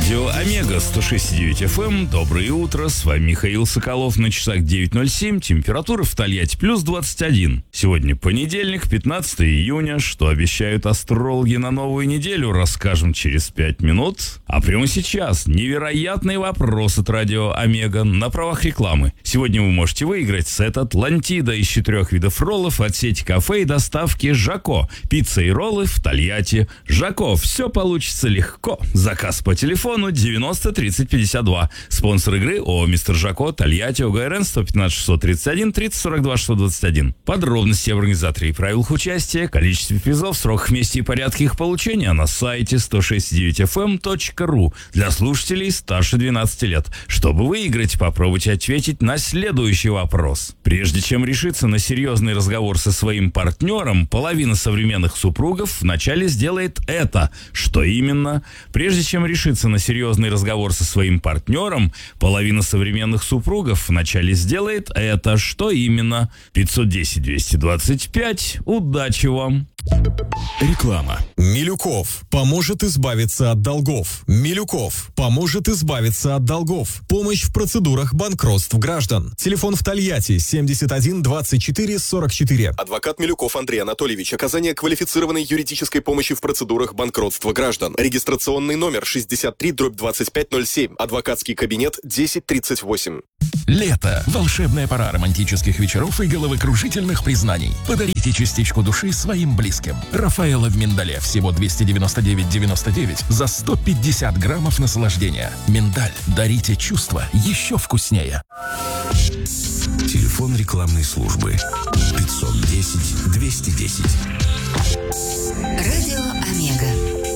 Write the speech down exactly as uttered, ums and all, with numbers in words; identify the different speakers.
Speaker 1: Радио Омега сто шесть и девять эф эм. Доброе утро. С вами Михаил Соколов. На часах девять ноль семь. Температура в Тольятти плюс двадцать один. Сегодня понедельник, пятнадцатое июня. Что обещают астрологи на новую неделю, расскажем через пять минут. А прямо сейчас невероятный вопрос от Радио Омега на правах рекламы. Сегодня вы можете выиграть сет Атлантида из четырех видов роллов от сети кафе и доставки Жако. Пицца и роллы в Тольятти. Жако. Все получится легко. Заказ по телефону девяносто тридцать пятьдесят два. Спонсор игры ООО «Мистер Жако», Тольятти, ОГРН сто пятнадцать шестьсот тридцать один тридцать сорок два шестьсот двадцать один. Подробности об организаторе и правилах участия, количестве призов, сроках, месте и порядке их получения на сайте сто шесть и девять эф эм точка ру для слушателей старше двенадцати лет. Чтобы выиграть, попробуйте ответить на следующий вопрос. Прежде чем решиться на серьезный разговор со своим партнером, половина современных супругов вначале сделает это. Что именно? Прежде чем решиться на серьезный разговор со своим партнером, половина современных супругов вначале сделает это. Что именно? пятьсот десять двести двадцать пять. Удачи вам!
Speaker 2: Реклама. Милюков поможет избавиться от долгов. Милюков поможет избавиться от долгов. Помощь в процедурах банкротств граждан. Телефон в Тольятти семьдесят один двадцать четыре сорок четыре.
Speaker 3: Адвокат Милюков Андрей Анатольевич. Оказание квалифицированной юридической помощи в процедурах банкротства граждан. Регистрационный номер шестьдесят три дробь двадцать пять ноль семь. Адвокатский кабинет десять тридцать восемь.
Speaker 4: Лето. Волшебная пора романтических вечеров и головокружительных признаний. Подарите частичку души своим близким. Рафаэлло в миндале. Всего двести девяносто девять девяносто девять за сто пятьдесят граммов наслаждения. Миндаль. Дарите чувства еще вкуснее.
Speaker 5: Телефон рекламной службы пятьсот десять двести десять.
Speaker 6: Радио Омега.